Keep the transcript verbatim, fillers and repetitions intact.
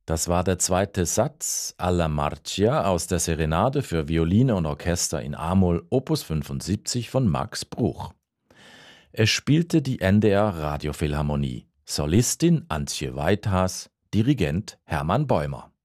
Das war der zweite Satz alla Marcia aus der Serenade für Violine und Orchester in A-Moll Opus fünfundsiebzig von Max Bruch. Es spielte die N D R Radiophilharmonie. Solistin Antje Weithas, Dirigent Hermann Bäumer.